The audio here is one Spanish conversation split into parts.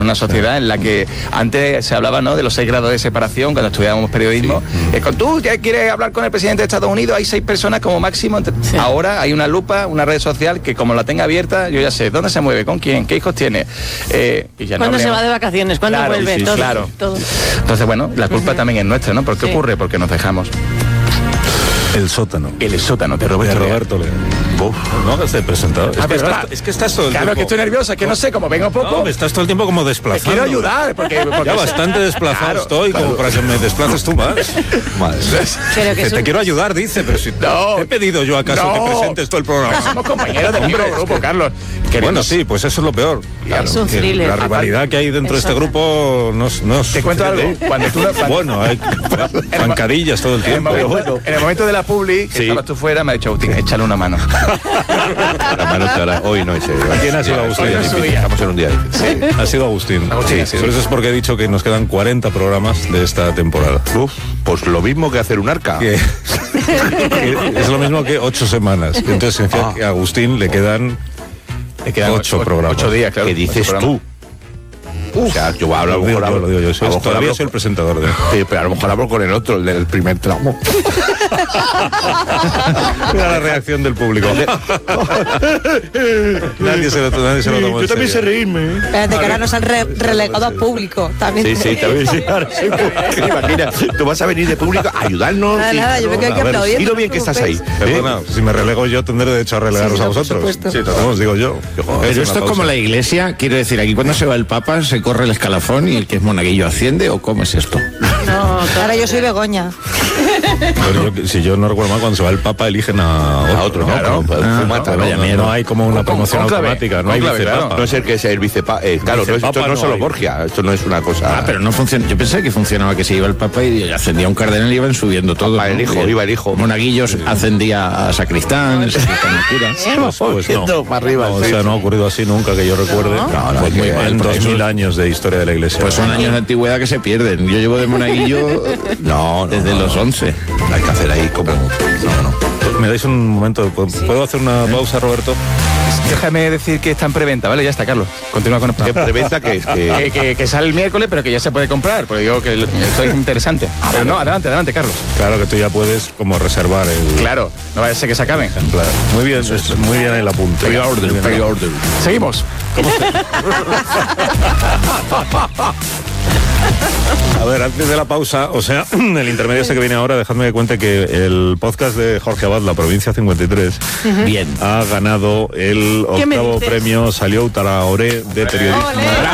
Una sociedad en la que antes se hablaba, ¿no?, de los 6 grados de separación cuando estudiábamos periodismo. Tú ya quieres hablar con el presidente de Estados Unidos, hay 6 personas como máximo. Sí. Ahora hay una lupa, una red social que como la tenga abierta, yo ya sé dónde se mueve, con quién, qué hijos tiene. Y ya ¿Cuándo se va de vacaciones? ¿Cuándo vuelve? Sí, todo, claro. Todo. Entonces, bueno, la culpa también es nuestra, ¿no? ¿Por qué ocurre? Porque nos dejamos. El sótano. El sótano de Roberto Leal. No, esté presentado. Es que estás todo el tiempo. Claro, que estoy nerviosa, que no sé, como vengo poco. No, estás todo el tiempo como desplazando. Te quiero ayudar, porque ya bastante desplazado estoy, como para que me desplaces tú más. Pero que te quiero ayudar, dice, pero si he pedido yo acaso que presentes todo el programa. Somos compañeros del mismo grupo, Carlos. Bueno, sí, pues eso es lo peor. Claro, es un thriller. La rivalidad que hay dentro de este grupo no te cuento algo. Bueno, hay zancadillas todo el tiempo. En el momento de la publi, que estabas tú fuera, me ha dicho Agustín, échale una mano. La mano hoy no es serio. ¿Quién ha sido Agustín? Estamos en un día difícil. Sí. Ha sido Agustín. Sí. Por eso es porque he dicho que nos quedan 40 programas de esta temporada. Pues lo mismo que hacer un arca. Que es lo mismo que 8 semanas. Entonces significa que a Agustín le quedan 8 programas. 8 días, claro. ¿Qué dices tú? O sea, yo hablo lo digo yo. Todavía soy el presentador de... Sí, pero a lo mejor hablo con el otro, el del primer tramo. Mira la reacción del público. Nadie se lo toma en serio. Yo también sé reírme. Espérate, que ahora nos han relegado a público. También sí, también sí. Imagina, tú vas a venir de público a ayudarnos. Nada, yo me quedo aquí aplaudiendo. Y lo bien que estás ahí. Perdona, si me relego yo, tendré derecho a relegaros a vosotros. Sí, os digo yo. Pero esto es como la iglesia, quiero decir, aquí cuando se va el Papa se corre el escalafón y el que es monaguillo asciende, ¿o cómo es esto? No, ahora yo soy Begoña. Pero si yo no recuerdo mal, cuando se va el Papa eligen a otro, ¿no? Claro, no hay como una promoción automática, no hay vicepapa. No es el que sea el vicepapa. Claro, esto no es solo Borgia, esto no es una cosa... pero no funciona. Yo pensé que funcionaba que se iba el Papa y ascendía un cardenal y iban subiendo todo. Iba el hijo. Monaguillos ascendía a sacristán, el sacristán cura. Pues no. Para arriba. O sea, no ha ocurrido así nunca que yo recuerde. Pues muy mal. En 2000 años de historia de la iglesia. Pues son años de antigüedad que se pierden. Yo llevo de monaguillo desde los 11. Hay que hacer ahí como... ¿Me dais un momento? ¿Puedo hacer una pausa, Roberto? Déjame decir que está en preventa, ¿vale? Ya está, Carlos. Continúa con el ¿Qué preventa que es? Que sale el miércoles, pero que ya se puede comprar. Porque digo que esto es interesante. Pero no, adelante, Carlos. Claro que tú ya puedes como reservar el... Claro, no vaya a ser que se acaben. Claro. Muy bien el apunte. Pre-order. Seguimos. A ver, antes de la pausa, o sea, el intermedio este que viene ahora, dejadme que cuente que el podcast de Jorge Abad, La Provincia 53, ha ganado el 8º premio Salió Traoré de periodismo.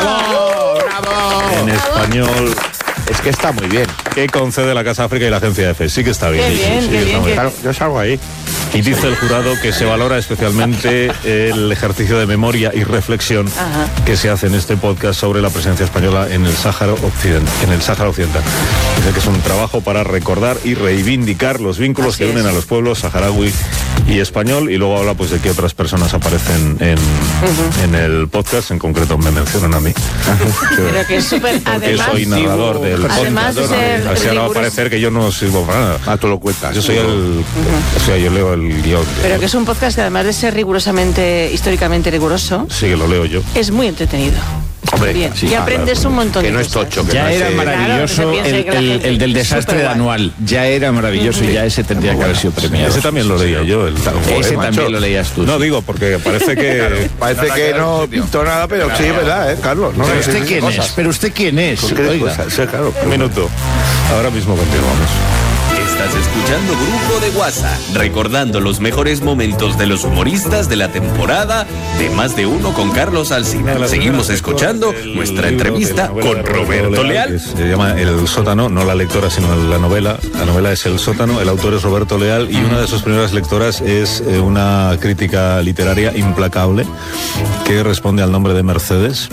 ¡Bravo! En español. Es que está muy bien. Que concede la Casa África y la Agencia EFE. Sí que está bien. Qué bien. Claro, yo salgo ahí. Y dice el jurado que se valora especialmente el ejercicio de memoria y reflexión que se hace en este podcast sobre la presencia española en el Sáhara Occidental. Dice que es un trabajo para recordar y reivindicar los vínculos que unen a los pueblos saharaui y español, y luego habla pues de que otras personas aparecen en el podcast, en concreto me mencionan a mí. Pero que es súper... Porque soy narrador del podcast. Además de ser así ahora va a parecer que yo no sirvo para nada. Tú lo cuentas. Yo soy o sea, yo leo el guión. Pero que es un podcast que además de ser históricamente riguroso, sí, que lo leo yo. Es muy entretenido. Hombre, bien. Y aprendes un montón de cosas. Que no es tocho. Ya era maravilloso el del desastre de anual. Ya era maravilloso y ya ese tendría que haber sido premiado. Ese también lo leía yo. Ese también lo leías tú. No digo, porque parece que... Parece que no pintó nada, pero sí, ¿verdad, Carlos? No, ¿Pero usted quién es? ¿Pero usted quién es? Claro. Un minuto. Ahora mismo continuamos. Estás escuchando Grupo de WhatsApp, recordando los mejores momentos de los humoristas de la temporada de Más de Uno con Carlos Alsina. Seguimos escuchando nuestra entrevista con Roberto Leal. Se llama El Sótano, no la lectora, sino la novela. La novela es El Sótano, el autor es Roberto Leal y una de sus primeras lectoras es una crítica literaria implacable que responde al nombre de Mercedes.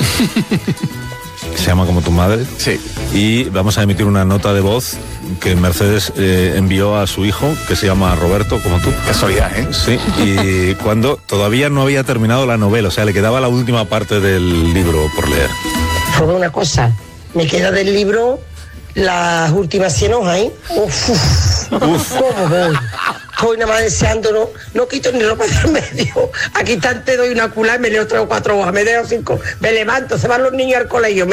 Se llama Como tu madre. Sí. Y vamos a emitir una nota de voz que Mercedes envió a su hijo, que se llama Roberto, como tú. Casualidad, ¿eh? Sí. Y cuando todavía no había terminado la novela, o sea, le quedaba la última parte del libro por leer. Solo una cosa, me queda del libro las últimas 100 hojas, ¿eh? Uf. ¿Cómo voy? Hoy nada más deseando, no quito ni ropa del medio. Aquí te doy una culá y me leo 3 o 4 hojas, me dejo 5, me levanto, se van los niños al colegio.